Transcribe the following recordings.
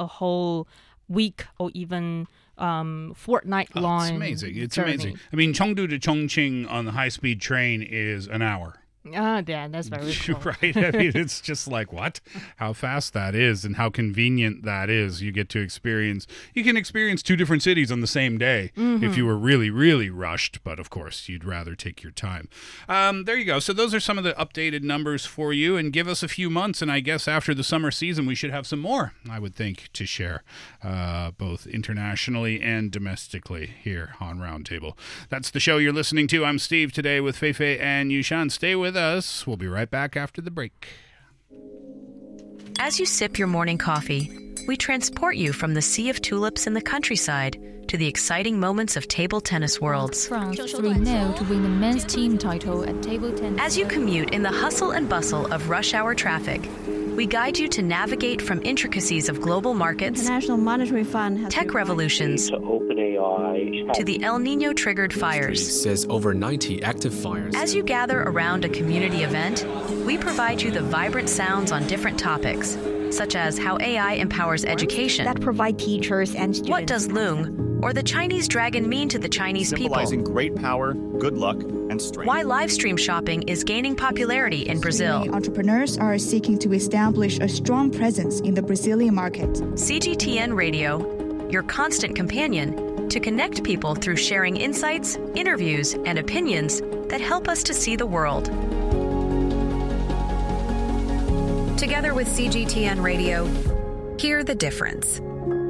whole week or even fortnight long. It's amazing. It's journey. amazing. I mean, Chengdu to Chongqing on the high-speed train is an hour. Yeah, that's very cool. Right? I mean, it's just like, what? How fast that is and how convenient that is. You can experience 2 different cities on the same day if you were really, really rushed. But of course, you'd rather take your time. There you go. So those are some of the updated numbers for you. And give us a few months. And I guess after the summer season, we should have some more, I would think, to share, both internationally and domestically here on Roundtable. That's the show you're listening to. I'm Steve today with Feifei and Yushan. Stay with us. We'll be right back after the break. As you sip your morning coffee, we transport you from the sea of tulips in the countryside to the exciting moments of table tennis worlds. France 3-0 to win the men's team title at table tennis. As you commute in the hustle and bustle of rush hour traffic, we guide you to navigate from intricacies of global markets, International Monetary Fund has tech revolutions, to OpenAI, to the El Nino triggered fires. Says over 90 active fires. As you gather around a community event, we provide you the vibrant sounds on different topics, such as how AI empowers education, that provide teachers and students. what does Loong or the Chinese dragon mean to the Chinese people, symbolizing great power, good luck, and strength. why live stream shopping is gaining popularity in Brazil. Many entrepreneurs are seeking to establish a strong presence in the Brazilian market. CGTN Radio, your constant companion to connect people through sharing insights, interviews, and opinions that help us to see the world. Together with CGTN Radio, hear the difference.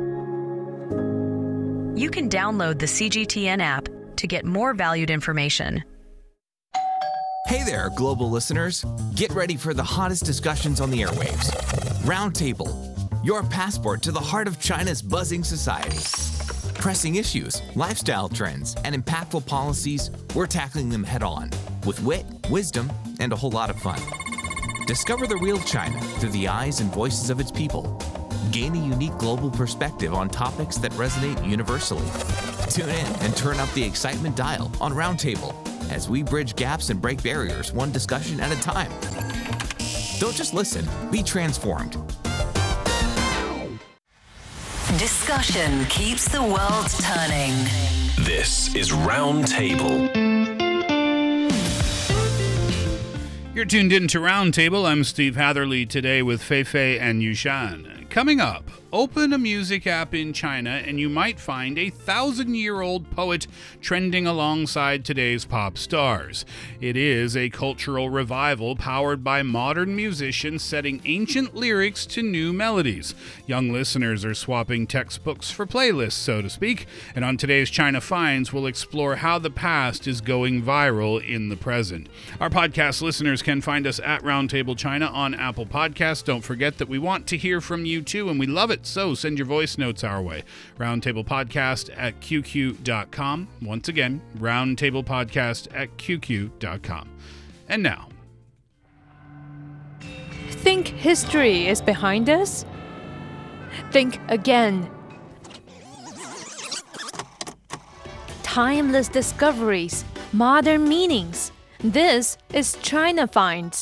You can download the CGTN app to get more valued information. Hey there, global listeners. Get ready for the hottest discussions on the airwaves. Roundtable, your passport to the heart of China's buzzing society. Pressing issues, lifestyle trends, and impactful policies, we're tackling them head on with wit, wisdom, and a whole lot of fun. Discover the real China through the eyes and voices of its people. Gain a unique global perspective on topics that resonate universally. Tune in and turn up the excitement dial on Roundtable as we bridge gaps and break barriers one discussion at a time. Don't just listen, be transformed. Discussion keeps the world turning. This is Roundtable. You're tuned in to Roundtable. I'm Steve Hatherley today with Feifei and Yushan. Coming up, open a music app in China and you might find a 1,000-year-old poet trending alongside today's pop stars. It is a cultural revival powered by modern musicians setting ancient lyrics to new melodies. Young listeners are swapping textbooks for playlists, so to speak, and on today's China Finds, we'll explore how the past is going viral in the present. Our podcast listeners can find us at Roundtable China on Apple Podcasts. Don't forget that we want to hear from you too, and we love it, so send your voice notes our way. roundtablepodcast@qq.com. Once again, roundtablepodcast@qq.com. And now, Think history is behind us? Think again. Timeless discoveries, modern meanings. This is China Finds.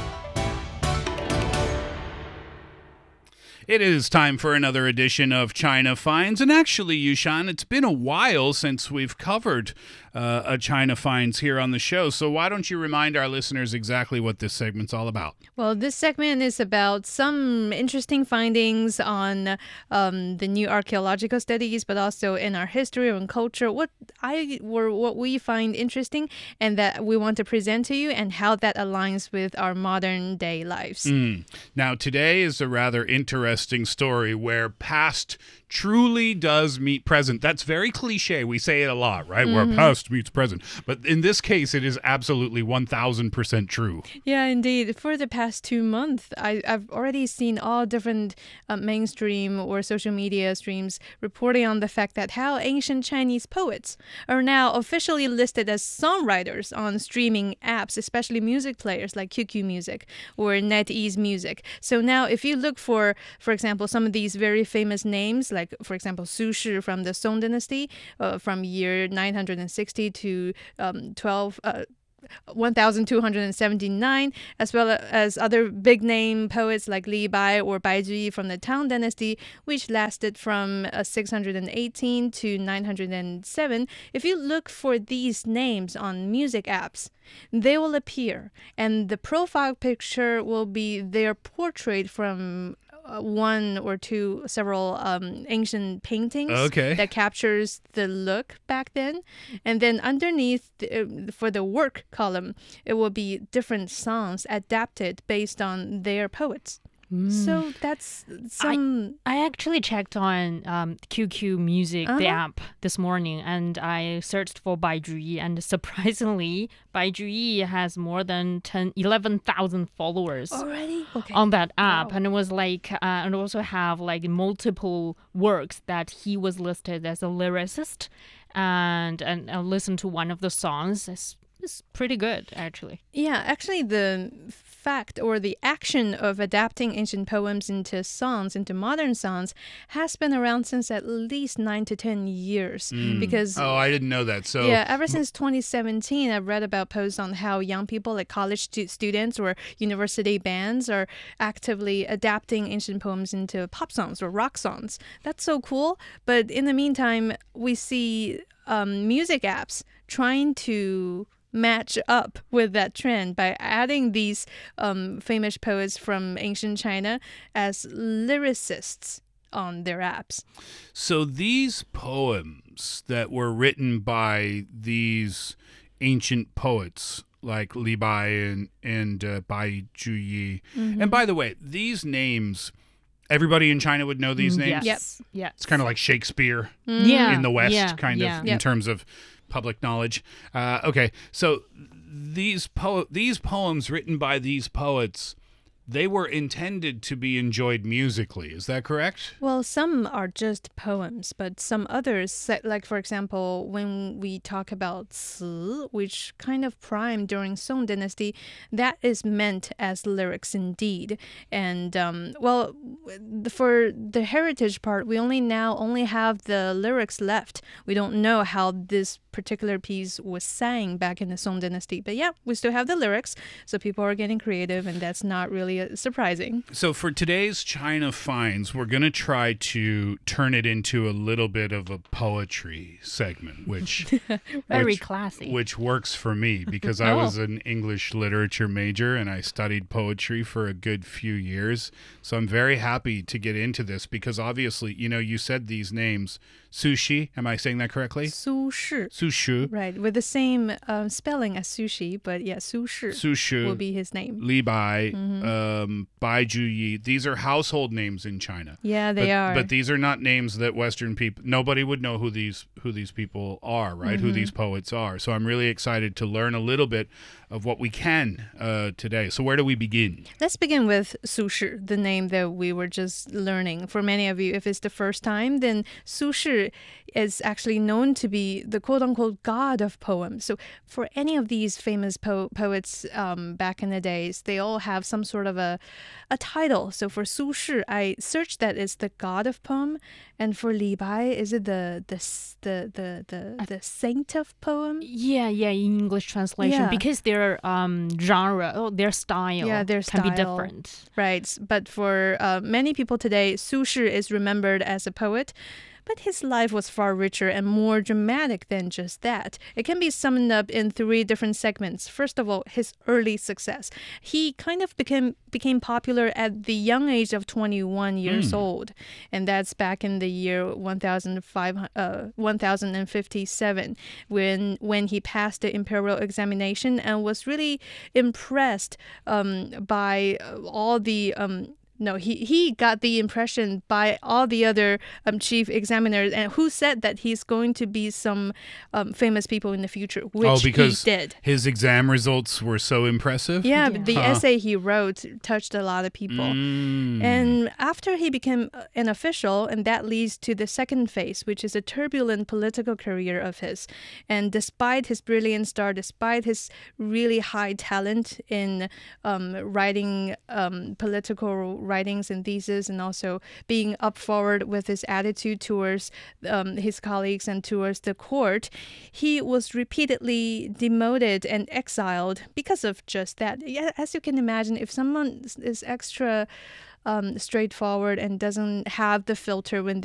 it is time for another edition of China Finds. And actually, Yushan, it's been a while since we've covered a China Finds here on the show. So why don't you remind our listeners exactly what this segment's all about? Well, this segment is about some interesting findings on the new archaeological studies, but also in our history and culture, what we find interesting and that we want to present to you and how that aligns with our modern day lives. Now, today is a rather interesting story where past truly does meet present. That's very cliche. We say it a lot, right? Where past meets present. But in this case, it is absolutely 1,000% true. Yeah, indeed. For the past 2 months, I've already seen all different mainstream or social media streams reporting on the fact that how ancient Chinese poets are now officially listed as songwriters on streaming apps, especially music players like QQ Music or NetEase Music. So now if you look for example, some of these very famous names, like, for example, Su Shi from the Song Dynasty from year 960 to 1279, as well as other big name poets like Li Bai or Bai Zhiyi from the Tang Dynasty, which lasted from 618 to 907. If you look for these names on music apps, they will appear, and the profile picture will be their portrait from one or two, several ancient paintings that captures the look back then. And then underneath, for the work column, it will be different songs adapted based on their poets. So that's some... I actually checked on QQ Music, the app, this morning, and I searched for Bai Zhiyi, and surprisingly, Bai Zhiyi has more than 11,000 followers on that app. Wow. And it was like, and also have like multiple works that he was listed as a lyricist, and I listened to one of the songs. It's pretty good, actually. Yeah, actually the fact or the action of adapting ancient poems into songs, into modern songs, has been around since at least 9 to 10 years. Because I didn't know that. So yeah, ever since 2017, I've read about posts on how young people, like college students or university bands, are actively adapting ancient poems into pop songs or rock songs. That's so cool. But in the meantime, we see music apps trying to match up with that trend by adding these famous poets from ancient China as lyricists on their apps. So these poems that were written by these ancient poets like Li Bai and Bai Zhiyi, and by the way, these names, everybody in China would know these names? Yes. It's kind of like Shakespeare in the West, in terms of public knowledge. Okay, so these poems written by these poets, they were intended to be enjoyed musically. Is that correct? Well, some are just poems, but some others, like for example, when we talk about Ci, which kind of primed during Song Dynasty, that is meant as lyrics indeed. And for the heritage part, we only have the lyrics left. We don't know how this particular piece was sang back in the Song Dynasty. But yeah, we still have the lyrics, so people are getting creative, and that's not really surprising. So for today's China Finds, we're going to try to turn it into a little bit of a poetry segment, which very classy, which works for me because I was an English literature major and I studied poetry for a good few years. So I'm very happy to get into this because obviously, you said these names. Sushi, am I saying that correctly? Su Shi. Su Shi. Right, with the same spelling as sushi, but yeah, Su Shi. Su Shi will be his name. Li Bai, Bai Zhiyi. These are household names in China. Yeah, they are. But these are not names that Western people, nobody would know who these people are, right? Who these poets are. So I'm really excited to learn a little bit of what we can today. So where do we begin? Let's begin with Su Shi, the name that we were just learning. For many of you, if it's the first time, then Su Shi is actually known to be the quote-unquote god of poems. So for any of these famous poets back in the days, they all have some sort of a title. So for Su Shi, I searched that it's the god of poem, and for Li Bai, is it the saint of poem? Yeah, in English translation, because their genre, their style, can be different. Right, but for many people today, Su Shi is remembered as a poet. But his life was far richer and more dramatic than just that. It can be summed up in 3 different segments. First of all, his early success. He kind of became popular at the young age of 21 years old. And that's back in the year 1057 when he passed the imperial examination and was really impressed by all the... he got the impression by all the other chief examiners and who said that he's going to be some famous people in the future, which because he did. His exam results were so impressive? Yeah, the essay he wrote touched a lot of people. And after he became an official, and that leads to the second phase, which is a turbulent political career of his. And despite his brilliant start, despite his really high talent in writing political writings and thesis, and also being up forward with his attitude towards his colleagues and towards the court, he was repeatedly demoted and exiled because of just that. As you can imagine, if someone is extra straightforward and doesn't have the filter when